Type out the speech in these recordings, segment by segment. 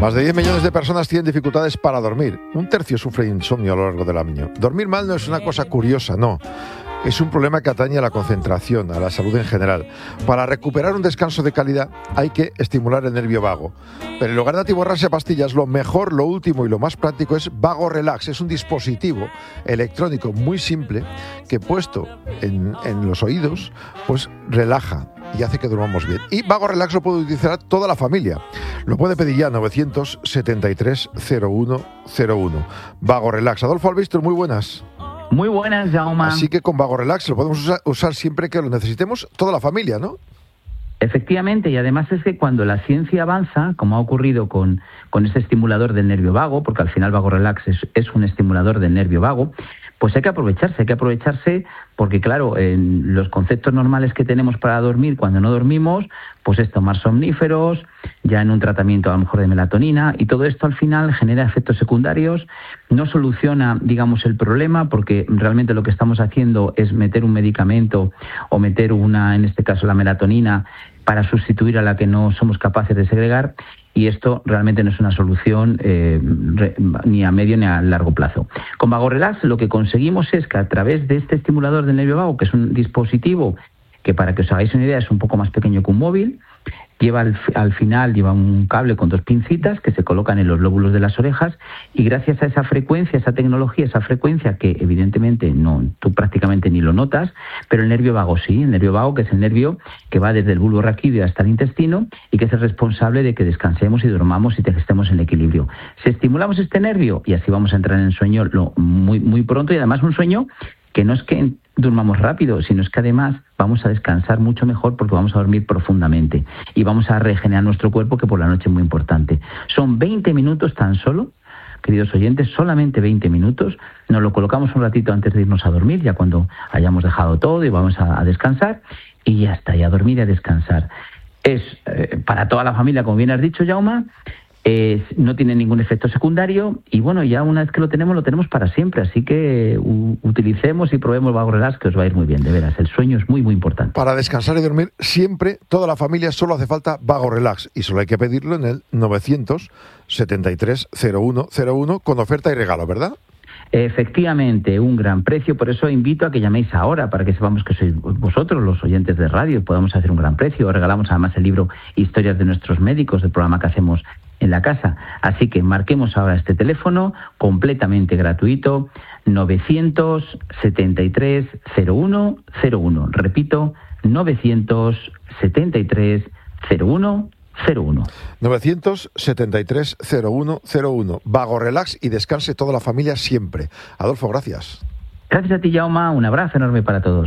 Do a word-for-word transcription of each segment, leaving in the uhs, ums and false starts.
Más de diez millones de personas tienen dificultades para dormir. Un tercio sufre insomnio a lo largo del año. Dormir mal no es una cosa curiosa, no. Es un problema que atañe a la concentración, a la salud en general. Para recuperar un descanso de calidad hay que estimular el nervio vago. Pero en lugar de atiborrarse a pastillas, lo mejor, lo último y lo más práctico es Vago Relax. Es un dispositivo electrónico muy simple que puesto en, en los oídos, pues relaja y hace que durmamos bien. Y Vago Relax lo puede utilizar toda la familia. Lo puede pedir ya novecientos setenta y tres cero uno cero uno. Vago Relax. Adolfo Albistur, muy buenas. Muy buenas, Jaume. Así que con Vago Relax lo podemos usar, usar siempre que lo necesitemos, toda la familia, ¿no? Efectivamente, y además es que cuando la ciencia avanza, como ha ocurrido con, con este estimulador del nervio vago, porque al final Vago Relax es, es un estimulador del nervio vago, pues hay que aprovecharse, hay que aprovecharse porque, claro, en los conceptos normales que tenemos para dormir cuando no dormimos, pues es tomar somníferos, ya en un tratamiento a lo mejor de melatonina, y todo esto al final genera efectos secundarios, no soluciona, digamos, el problema, porque realmente lo que estamos haciendo es meter un medicamento o meter una, en este caso la melatonina, para sustituir a la que no somos capaces de segregar, y esto realmente no es una solución eh, re, ni a medio ni a largo plazo. Con Vago Relax lo que conseguimos es que a través de este estimulador del nervio vago, que es un dispositivo que, para que os hagáis una idea, es un poco más pequeño que un móvil, lleva al, al final lleva un cable con dos pincitas que se colocan en los lóbulos de las orejas, y gracias a esa frecuencia, esa tecnología, esa frecuencia que evidentemente no, tú prácticamente ni lo notas, pero el nervio vago sí, el nervio vago, que es el nervio que va desde el bulbo raquídeo hasta el intestino y que es el responsable de que descansemos y dormamos y que estemos en equilibrio. Si estimulamos este nervio, y así vamos a entrar en el sueño lo, muy, muy pronto, y además un sueño que no es que durmamos rápido, sino es que además vamos a descansar mucho mejor porque vamos a dormir profundamente y vamos a regenerar nuestro cuerpo, que por la noche es muy importante. Son veinte minutos tan solo, queridos oyentes, solamente veinte minutos. Nos lo colocamos un ratito antes de irnos a dormir, ya cuando hayamos dejado todo y vamos a, a descansar, y ya está, y a dormir y a descansar. Es eh, para toda la familia, como bien has dicho, Jaume. Eh, no tiene ningún efecto secundario, y bueno, ya una vez que lo tenemos, lo tenemos para siempre, así que u- utilicemos y probemos Vago Relax, que os va a ir muy bien, de veras, el sueño es muy muy importante. Para descansar y dormir siempre, toda la familia, solo hace falta Vago Relax, y solo hay que pedirlo en el novecientos setenta y tres cero uno cero uno con oferta y regalo, ¿verdad? Efectivamente, un gran precio, por eso invito a que llaméis ahora, para que sepamos que sois vosotros, los oyentes de radio, y podamos hacer un gran precio. Os regalamos además el libro Historias de nuestros médicos, del programa que hacemos en la casa. Así que marquemos ahora este teléfono, completamente gratuito, novecientos setenta y tres cero uno cero uno. Repito, novecientos setenta y tres cero uno cero uno. novecientos setenta y tres cero uno cero uno. Vago Relax, y descanse toda la familia siempre. Adolfo, gracias. Gracias a ti, Jaume. Un abrazo enorme para todos.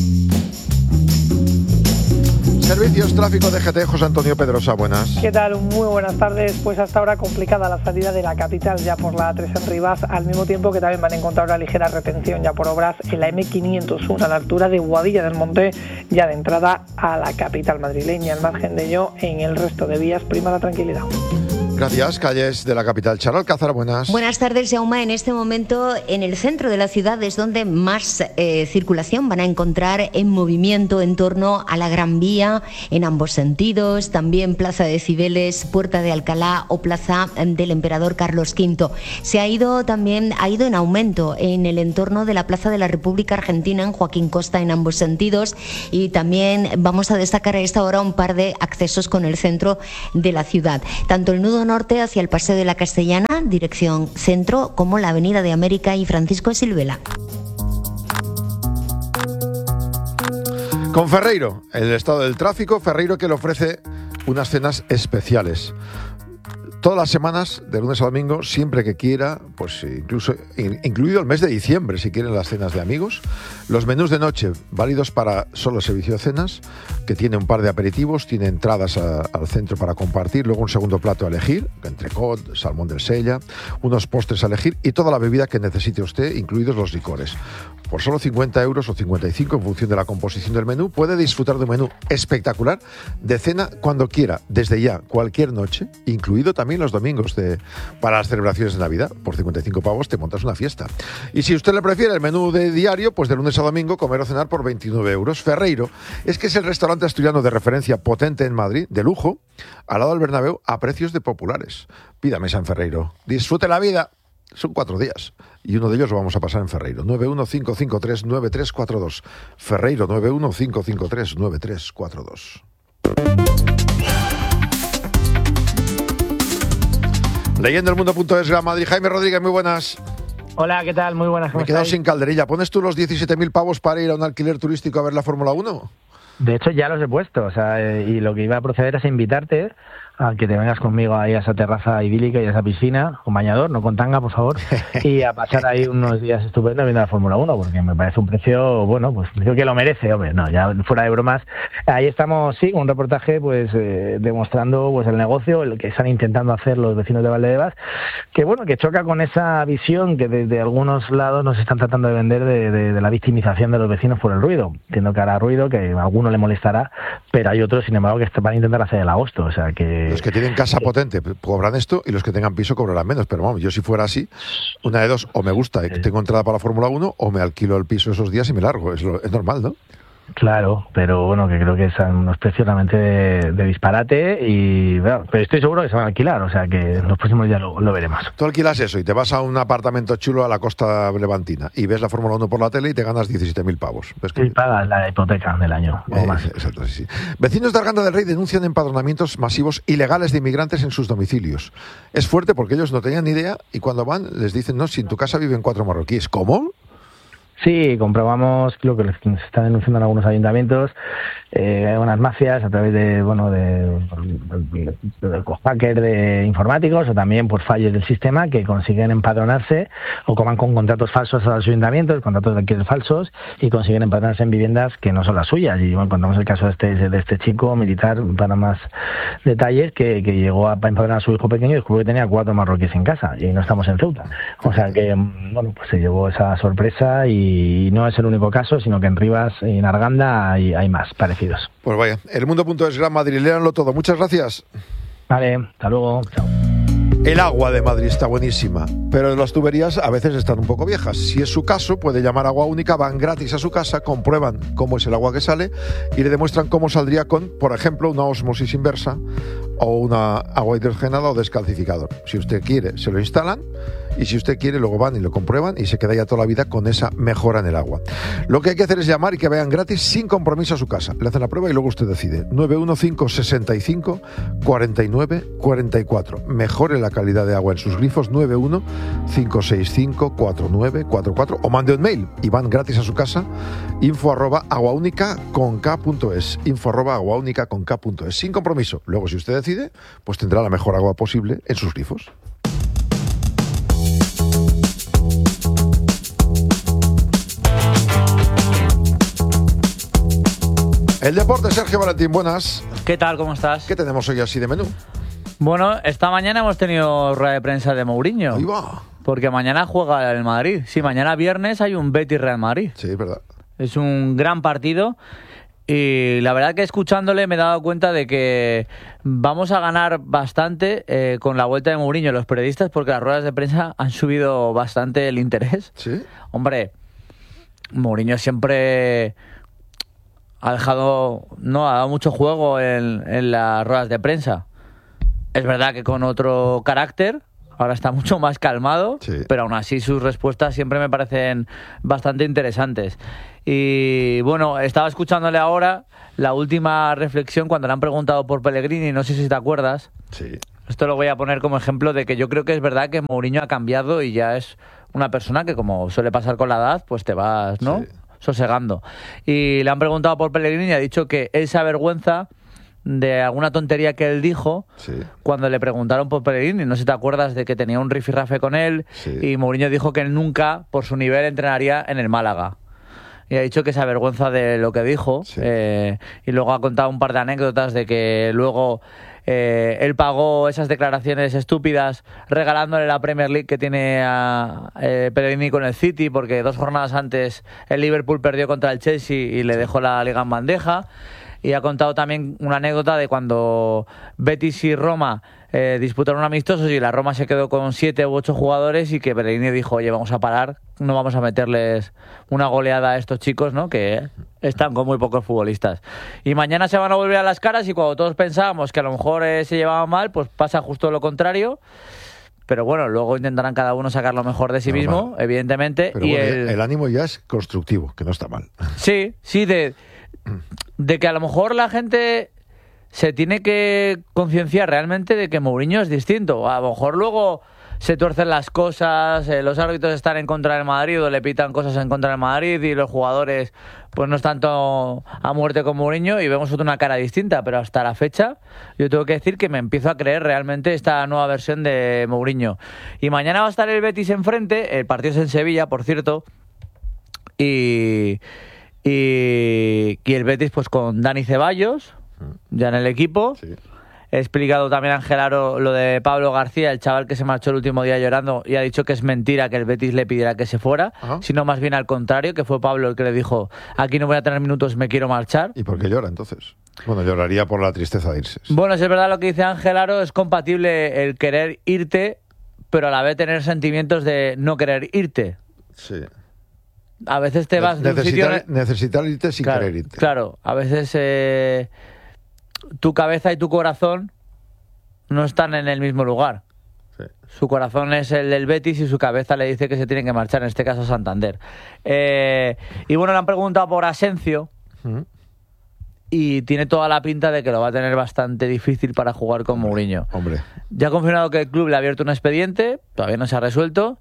Servicios Tráfico de G T, José Antonio Pedrosa, buenas. ¿Qué tal? Muy buenas tardes. Pues hasta ahora complicada la salida de la capital ya por la A tres en Rivas, al mismo tiempo que también van a encontrar una ligera retención ya por obras en la eme quinientos uno a la altura de Boadilla del Monte, ya de entrada a la capital madrileña. Al margen de ello, en el resto de vías prima la tranquilidad. Gracias. Calles de la capital. Charo Alcázar, buenas. Buenas tardes, Jaume. En este momento, en el centro de la ciudad es donde más eh, circulación van a encontrar en movimiento en torno a la Gran Vía, en ambos sentidos, también Plaza de Cibeles, Puerta de Alcalá o Plaza del Emperador Carlos quinto. Se ha ido también, ha ido en aumento en el entorno de la Plaza de la República Argentina, en Joaquín Costa, en ambos sentidos, y también vamos a destacar a esta hora un par de accesos con el centro de la ciudad. Tanto el nudo norte hacia el Paseo de la Castellana, dirección centro, como la Avenida de América y Francisco Silvela. Con Ferreiro, el estado del tráfico, Ferreiro, que le ofrece unas cenas especiales. Todas las semanas, de lunes a domingo, siempre que quiera, pues incluso incluido el mes de diciembre, si quieren las cenas de amigos, los menús de noche válidos para solo servicio de cenas, que tiene un par de aperitivos, tiene entradas a, al centro para compartir, luego un segundo plato a elegir, entrecot, salmón del Sella, unos postres a elegir y toda la bebida que necesite usted, incluidos los licores. Por solo cincuenta euros o cincuenta y cinco en función de la composición del menú, puede disfrutar de un menú espectacular de cena cuando quiera, desde ya, cualquier noche, incluido también los domingos de, para las celebraciones de Navidad, por cincuenta cincuenta y cinco pavos te montas una fiesta. Y si usted le prefiere el menú de diario, pues de lunes a domingo comer o cenar por veintinueve euros. Ferreiro es que es el restaurante asturiano de referencia potente en Madrid, de lujo, al lado del Bernabéu, a precios de populares. Pida mesa en Ferreiro. Disfrute la vida. Son cuatro días y uno de ellos lo vamos a pasar en Ferreiro. nueve uno cinco cinco tres nueve tres cuatro dos. Ferreiro nueve uno cinco cinco tres nueve tres cuatro dos. Leyendo el mundo.es, Gran Madrid. Jaime Rodríguez, muy buenas. Hola, ¿qué tal? Muy buenas. Me he quedado sin calderilla. ¿Pones tú los diecisiete mil pavos para ir a un alquiler turístico a ver la Fórmula uno? De hecho, ya los he puesto, o sea, y lo que iba a proceder es a invitarte a que te vengas conmigo ahí a esa terraza idílica y a esa piscina, con bañador, no con tanga, por favor, y a pasar ahí unos días estupendos viendo la Fórmula uno, porque me parece un precio, bueno, pues creo que lo merece, hombre, no, ya fuera de bromas. Ahí estamos, sí, con un reportaje, pues, eh, demostrando, pues, el negocio, el que están intentando hacer los vecinos de Valdebebas, que, bueno, que choca con esa visión que desde algunos lados nos están tratando de vender de, de, de la victimización de los vecinos por el ruido. Entiendo que hará ruido, que a alguno le molestará, pero hay otros, sin embargo, que van a intentar hacer el agosto, o sea, que... Los que tienen casa potente cobran esto y los que tengan piso cobrarán menos, pero vamos, yo si fuera así, una de dos, o me gusta, tengo entrada para la Fórmula uno, o me alquilo el piso esos días y me largo, es, lo, es normal, ¿no? Claro, pero bueno, que creo que son unos precios realmente de, de disparate y bueno, pero estoy seguro que se van a alquilar, o sea que en los próximos días lo, lo veremos. Tú alquilas eso y te vas a un apartamento chulo a la costa levantina y ves la Fórmula uno por la tele y te ganas diecisiete mil pavos. ¿Ves que... Y pagas la hipoteca del año. Eh, más. Exacto, sí, sí. Vecinos de Arganda del Rey denuncian empadronamientos masivos ilegales de inmigrantes en sus domicilios. Es fuerte porque ellos no tenían ni idea y cuando van les dicen, no, si en tu casa viven cuatro marroquíes. ¿Cómo? Sí, comprobamos lo que les están denunciando en algunos ayuntamientos, eh, unas mafias a través de, bueno, de, de, de, de hackers de informáticos o también por fallos del sistema que consiguen empadronarse o coman con contratos falsos a los ayuntamientos, contratos de alquiler falsos y consiguen empadronarse en viviendas que no son las suyas. Y bueno, contamos el caso de este, de este chico militar para más detalles que, que llegó a empadronar a su hijo pequeño y descubrió que tenía cuatro marroquíes en casa y no estamos en Ceuta. O sea que, bueno, pues se llevó esa sorpresa y Y no es el único caso, sino que en Rivas y en Arganda hay, hay más parecidos. Pues vaya, el mundo.es, Gran Madrid, léanlo todo. Muchas gracias. Vale, hasta luego. Chao. El agua de Madrid está buenísima, pero las tuberías a veces están un poco viejas. Si es su caso, puede llamar a Agua Única, van gratis a su casa, comprueban cómo es el agua que sale y le demuestran cómo saldría con, por ejemplo, una ósmosis inversa o una agua hidrogenada o descalcificador. Si usted quiere, se lo instalan y si usted quiere, luego van y lo comprueban y se queda ya toda la vida con esa mejora en el agua. Lo que hay que hacer es llamar y que vean gratis sin compromiso a su casa. Le hacen la prueba y luego usted decide. nueve uno cinco seis cinco cuatro nueve cuatro cuatro. Mejore la calidad de agua en sus grifos. nueve uno cinco seis cinco cuatro nueve cuatro cuatro o mande un mail y van gratis a su casa. info arroba aguaúnica con k punto es. info arroba aguaúnica con k punto es. Sin compromiso. Luego, si usted decide, pues tendrá la mejor agua posible en sus grifos. El deporte, Sergio Valentín, buenas. ¿Qué tal? ¿Cómo estás? ¿Qué tenemos hoy así de menú? Bueno, esta mañana hemos tenido rueda de prensa de Mourinho. Ahí va. Porque mañana juega el Madrid. Sí, mañana viernes hay un Betis Real Madrid. Sí, es verdad. Es un gran partido y la verdad que escuchándole me he dado cuenta de que vamos a ganar bastante eh, con la vuelta de Mourinho los periodistas porque las ruedas de prensa han subido bastante el interés. Sí. Hombre, Mourinho siempre ha dejado, no, ha dado mucho juego en, en las ruedas de prensa. Es verdad que con otro carácter, ahora está mucho más calmado, sí. Pero aún así sus respuestas siempre me parecen bastante interesantes. Y bueno, estaba escuchándole ahora la última reflexión cuando le han preguntado por Pellegrini, no sé si te acuerdas. Sí. Esto lo voy a poner como ejemplo de que yo creo que es verdad que Mourinho ha cambiado y ya es una persona que, como suele pasar con la edad, pues te vas, ¿no? Sí. Sosegando. Y le han preguntado por Pellegrini y ha dicho que él se avergüenza de alguna tontería que él dijo, sí, cuando le preguntaron por Pellegrini. No sé si te acuerdas de que tenía un rifirrafe con él, sí, y Mourinho dijo que él nunca, por su nivel, entrenaría en el Málaga. Y ha dicho que se avergüenza de lo que dijo, sí, eh, y luego ha contado un par de anécdotas de que luego eh, él pagó esas declaraciones estúpidas regalándole la Premier League que tiene a eh, Pellegrini con el City, porque dos jornadas antes el Liverpool perdió contra el Chelsea y le dejó la liga en bandeja. Y ha contado también una anécdota de cuando Betis y Roma eh, disputaron un amistoso y la Roma se quedó con siete u ocho jugadores y que Pellegrini dijo, oye, vamos a parar, no vamos a meterles una goleada a estos chicos, ¿no? Que están con muy pocos futbolistas. Y mañana se van a volver a las caras y cuando todos pensábamos que a lo mejor eh, se llevaban mal, pues pasa justo lo contrario. Pero bueno, luego intentarán cada uno sacar lo mejor de sí Normal. mismo, evidentemente. Pero y bueno, el... el ánimo ya es constructivo, que no está mal. Sí, sí, de, de que a lo mejor la gente se tiene que concienciar realmente de que Mourinho es distinto. A lo mejor luego se tuercen las cosas, eh, los árbitros están en contra del Madrid o le pitan cosas en contra del Madrid y los jugadores pues no están tanto a muerte con Mourinho y vemos una cara distinta, pero hasta la fecha yo tengo que decir que me empiezo a creer realmente esta nueva versión de Mourinho. Y mañana va a estar el Betis enfrente, el partido es en Sevilla, por cierto, y, y, y el Betis pues con Dani Ceballos ya en el equipo. Sí. He explicado también a Ángel Aro lo de Pablo García, el chaval que se marchó el último día llorando y ha dicho que es mentira que el Betis le pidiera que se fuera, Ajá. sino más bien al contrario, que fue Pablo el que le dijo, aquí no voy a tener minutos, me quiero marchar. ¿Y por qué llora entonces? Bueno, lloraría por la tristeza de irse. Bueno, si es verdad lo que dice Ángel Aro, es compatible el querer irte, pero a la vez tener sentimientos de no querer irte. Sí. A veces te vas de un sitio... Necesitar, necesitar irte sin claro, querer irte. Claro, a veces eh, tu cabeza y tu corazón no están en el mismo lugar. Sí. Su corazón es el del Betis y su cabeza le dice que se tienen que marchar, en este caso Santander. Eh, y bueno, le han preguntado por Asensio ¿Mm? y tiene toda la pinta de que lo va a tener bastante difícil para jugar con Mourinho. Hombre, Ya ha confirmado que el club le ha abierto un expediente, todavía no se ha resuelto,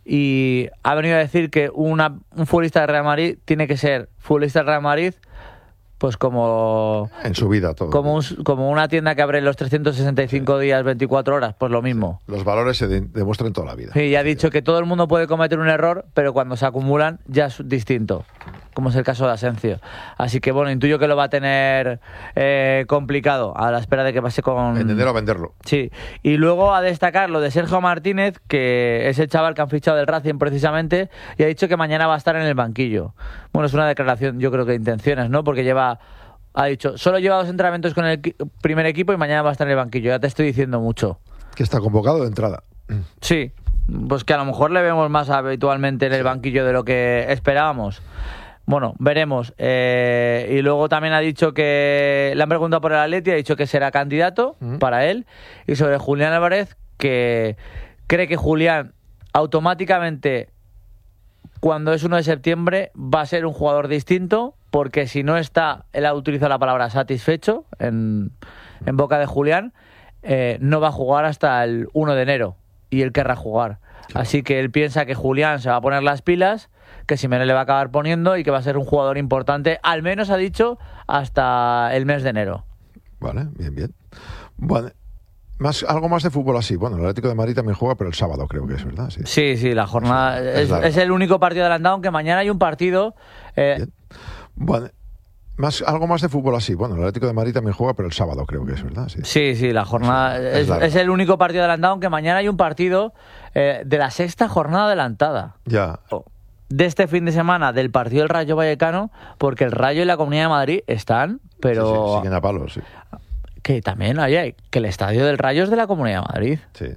y ha venido a decir que una, un futbolista de Real Madrid tiene que ser futbolista del Real Madrid pues como... en su vida todo. Como, un, como una tienda que abre los trescientos sesenta y cinco días, veinticuatro horas, pues lo mismo. Los valores se de- demuestran toda la vida. Sí, y ha dicho que todo el mundo puede cometer un error, pero cuando se acumulan ya es distinto, como es el caso de Asensio. Así que bueno, intuyo que lo va a tener eh, complicado a la espera de que pase con... Entender o venderlo. Sí, y luego a destacar lo de Sergio Martínez, que es el chaval que han fichado del Racing precisamente, y ha dicho que mañana va a estar en el banquillo. Bueno, es una declaración, yo creo que de intenciones, ¿no? Porque lleva, ha dicho, solo lleva dos entrenamientos con el equi- primer equipo y mañana va a estar en el banquillo. Ya te estoy diciendo mucho. Que está convocado de entrada. Sí, pues que a lo mejor le vemos más habitualmente en el banquillo de lo que esperábamos. Bueno, veremos. Eh, y luego también ha dicho que le han preguntado por el Atleti, ha dicho que será candidato Mm. para él. Y sobre Julián Álvarez, que cree que Julián automáticamente, cuando es uno de septiembre, va a ser un jugador distinto, porque si no está, él ha utilizado la palabra satisfecho en, en boca de Julián, eh, no va a jugar hasta el uno de enero y él querrá jugar. Así que él piensa que Julián se va a poner las pilas, que Simeone le va a acabar poniendo y que va a ser un jugador importante, al menos ha dicho, hasta el mes de enero. Vale, bien, bien. Bueno, más, algo más de fútbol así. Bueno, el Atlético de Madrid también juega, pero el sábado creo que es, ¿verdad? Sí. Sí, sí, la jornada Es es, larga. es el único partido adelantado, aunque mañana hay un partido... eh, Bien. Bueno, más, algo más de fútbol así. Bueno, el Atlético de Madrid también juega, pero el sábado creo que es, ¿verdad? Sí. Sí, sí, la jornada Es es, larga. es el único partido adelantado, aunque mañana hay un partido eh, de la sexta jornada adelantada. Ya. De este fin de semana, del partido del Rayo Vallecano, porque el Rayo y la Comunidad de Madrid están, pero... Sí, sí, siguen a palos, sí. Que también, oye, que el estadio del Rayo es de la Comunidad de Madrid. Sí.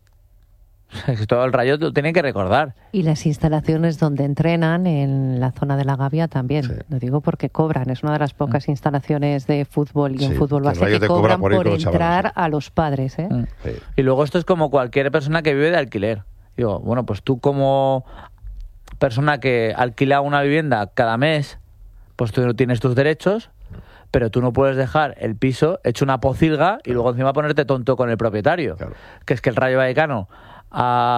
Es que todo el Rayo lo tienen que recordar. Y las instalaciones donde entrenan en la zona de la Gavia también. Sí. Lo digo porque cobran. Es una de las pocas instalaciones de fútbol y Sí, en fútbol que el base Rayo que te cobra cobran por ir por con los chavales, entrar sí. a los padres. ¿eh? Mm. Sí. Y luego esto es como cualquier persona que vive de alquiler. Digo, bueno, pues tú como persona que alquila una vivienda cada mes, pues tú tienes tus derechos, pero tú no puedes dejar el piso hecho una pocilga y luego encima ponerte tonto con el propietario. Claro. Que es que el Rayo Vallecano ha